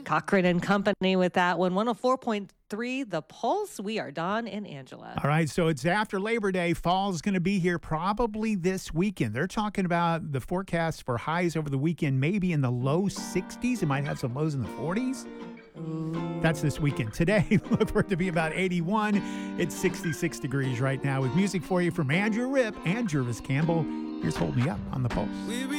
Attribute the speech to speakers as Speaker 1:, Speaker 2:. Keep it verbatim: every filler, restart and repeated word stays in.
Speaker 1: Cochran and Company with that one. one oh four point three, The Pulse. We are Don and Angela.
Speaker 2: All right, so it's after Labor Day. Fall's going to be here probably this weekend. They're talking about the forecast for highs over the weekend, maybe in the low sixties. It might have some lows in the forties. Ooh. That's this weekend. Today, look for it to be about eighty-one. It's sixty-six degrees right now with music for you from Andrew Ripp and Jervis Campbell. Here's Hold Me Up on The Pulse.